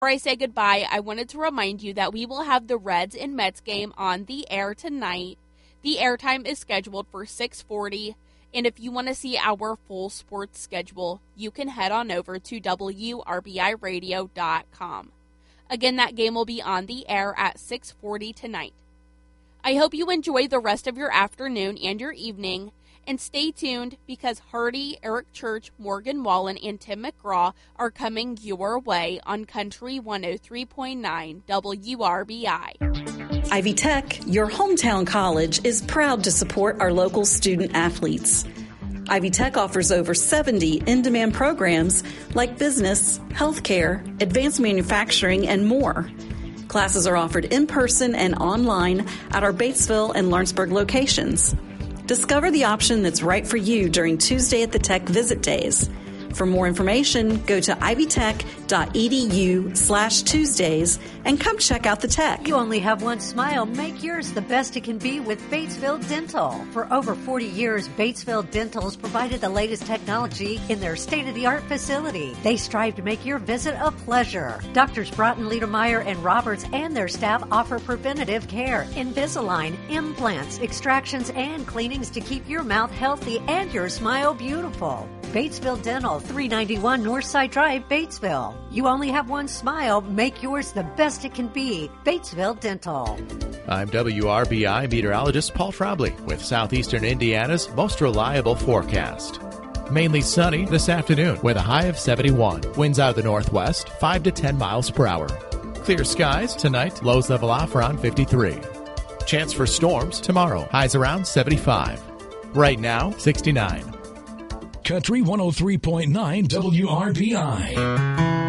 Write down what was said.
Before I say goodbye, I wanted to remind you that we will have the Reds and Mets game on the air tonight. The airtime is scheduled for 6:40, and if you want to see our full sports schedule, you can head on over to WRBIRadio.com. Again, that game will be on the air at 6:40 tonight. I hope you enjoy the rest of your afternoon and your evening, and stay tuned because Hardy, Eric Church, Morgan Wallen, and Tim McGraw are coming your way on Country 103.9 WRBI. Ivy Tech, your hometown college, is proud to support our local student athletes. Ivy Tech offers over 70 in-demand programs like business, healthcare, advanced manufacturing, and more. Classes are offered in person and online at our Batesville and Lawrenceburg locations. Discover the option that's right for you during Tuesday at the Tech Visit Days. For more information, go to ivytech.edu/Tuesdays and come check out the Tech. You only have one smile. Make yours the best it can be with Batesville Dental. For over 40 years, Batesville Dental has provided the latest technology in their state-of-the-art facility. They strive to make your visit a pleasure. Doctors Broughton, Liedermeyer, and Roberts and their staff offer preventative care, Invisalign, implants, extractions, and cleanings to keep your mouth healthy and your smile beautiful. Batesville Dental, 391 Northside Drive, Batesville. You only have one smile. Make yours the best it can be. Batesville Dental. I'm WRBI meteorologist Paul Trombley with Southeastern Indiana's most reliable forecast. Mainly sunny this afternoon with a high of 71. Winds out of the northwest, 5 to 10 miles per hour. Clear skies tonight, lows level off around 53. Chance for storms tomorrow, highs around 75. Right now, 69. Country 103.9 WRBI.